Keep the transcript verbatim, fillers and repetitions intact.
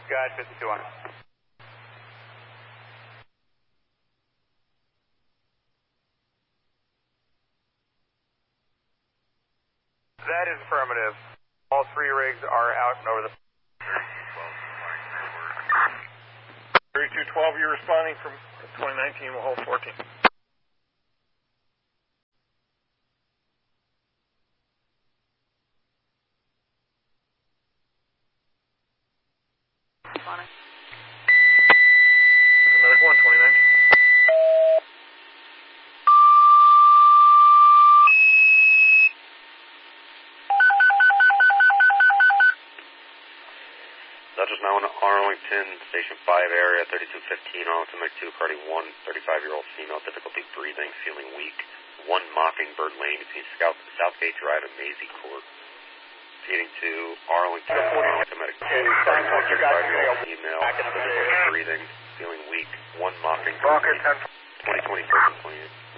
Guide fifty-two hundred. That is affirmative. All three rigs are out and over the... thirty-two twelve, you're responding from twenty nineteen, we'll hold fourteen. Medic one, twenty nineteen. Dodgers now in Arlington, Station five area, thirty-two fifteen, Arlington, Medic two, party one, thirty-five-year-old female, difficulty breathing, feeling weak. one Mockingbird Lane between South, Southgate Drive and Maisie Court. Proceeding to Arlington, Arlington, Medic two, thirty-one, thirty-five-year-old female, difficulty breathing, feeling weak. one Mockingbird Lane, twenty twenty-six and twenty-eight.